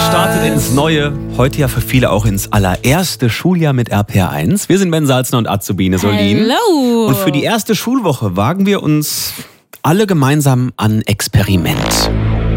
startet ins Neue, heute ja für viele auch ins allererste Schuljahr mit RPR1. Wir sind Ben Salzner und Azubine Solin. Hello. Und für die erste Schulwoche wagen wir uns alle gemeinsam an Experiment.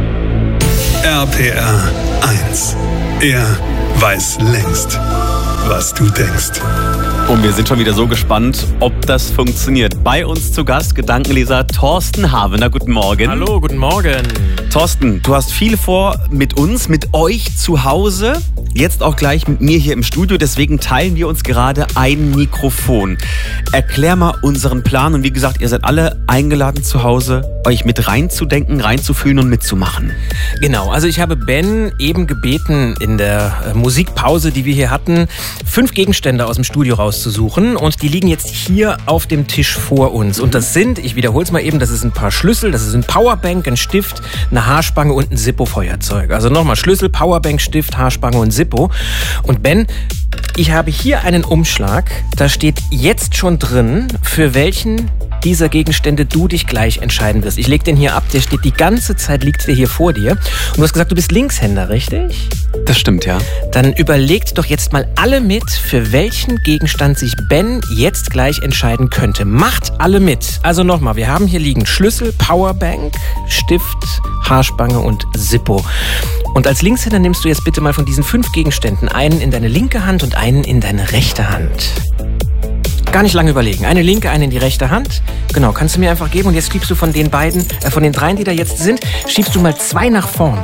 RPR1. Er weiß längst, was du denkst. Und wir sind schon wieder so gespannt, ob das funktioniert. Bei uns zu Gast Gedankenleser Thorsten Havener. Guten Morgen. Hallo, guten Morgen. Thorsten, du hast viel vor mit uns, mit euch zu Hause. Jetzt auch gleich mit mir hier im Studio. Deswegen teilen wir uns gerade ein Mikrofon. Erklär mal unseren Plan. Und wie gesagt, ihr seid alle eingeladen zu Hause, euch mit reinzudenken, reinzufühlen und mitzumachen. Genau, also ich habe Ben eben gebeten, in der Musikpause, die wir hier hatten, 5 Gegenstände aus dem Studio rauszusuchen. Und die liegen jetzt hier auf dem Tisch vor uns. Und das sind, ich wiederhole es mal eben, das ist ein paar Schlüssel, das ist ein Powerbank, ein Stift, eine Haarspange und ein Zippo-Feuerzeug. Also nochmal Schlüssel, Powerbank, Stift, Haarspange und Zippo. Und Ben, ich habe hier einen Umschlag, da steht jetzt schon drin, für welchen dieser Gegenstände du dich gleich entscheiden wirst. Ich lege den hier ab, der steht die ganze Zeit, liegt der hier vor dir. Und du hast gesagt, du bist Linkshänder, richtig? Das stimmt, ja. Dann überlegt doch jetzt mal alle mit, für welchen Gegenstand sich Ben jetzt gleich entscheiden könnte. Macht alle mit. Also nochmal, wir haben hier liegen Schlüssel, Powerbank, Stift, Haarspange und Zippo. Und als Linkshänder nimmst du jetzt bitte mal von diesen 5 Gegenständen einen in deine linke Hand und einen in deine rechte Hand. Gar nicht lange überlegen. Eine linke, eine in die rechte Hand. Genau, kannst du mir einfach geben. Und jetzt schiebst du von den 3, die da jetzt sind, schiebst du mal 2 nach vorne.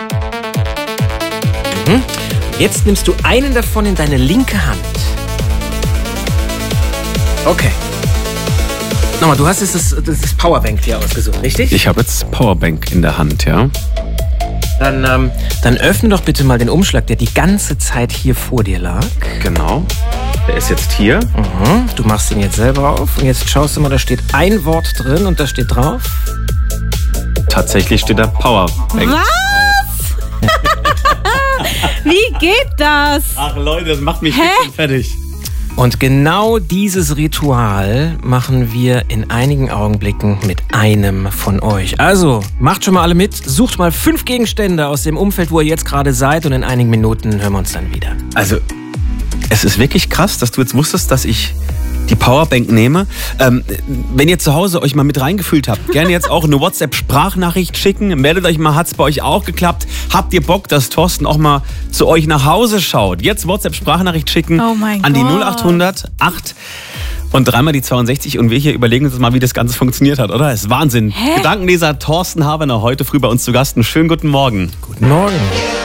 Jetzt nimmst du einen davon in deine linke Hand. Okay. Nochmal, du hast jetzt das Powerbank hier ausgesucht, richtig? Ich habe jetzt Powerbank in der Hand, ja. Dann öffne doch bitte mal den Umschlag, der die ganze Zeit hier vor dir lag. Genau. Der ist jetzt hier. Du machst ihn jetzt selber auf und jetzt schaust du mal, da steht ein Wort drin und da steht drauf. Tatsächlich steht da Powerbank. Was? Wie geht das? Ach Leute, das macht mich schon fertig. Und genau dieses Ritual machen wir in einigen Augenblicken mit einem von euch. Also, macht schon mal alle mit, sucht mal 5 Gegenstände aus dem Umfeld, wo ihr jetzt gerade seid und in einigen Minuten hören wir uns dann wieder. Also, es ist wirklich krass, dass du jetzt wusstest, dass ich die Powerbank nehme. Wenn ihr zu Hause euch mal mit reingefühlt habt, gerne jetzt auch eine WhatsApp-Sprachnachricht schicken. Meldet euch mal, hat es bei euch auch geklappt? Habt ihr Bock, dass Thorsten auch mal zu euch nach Hause schaut? Jetzt WhatsApp-Sprachnachricht schicken an die 0800 8 und 3 die 62 und wir hier überlegen uns mal, wie das Ganze funktioniert hat, oder? Das ist Wahnsinn. Gedankenleser Thorsten Havener heute früh bei uns zu Gast. Einen schönen guten Morgen. Guten Morgen.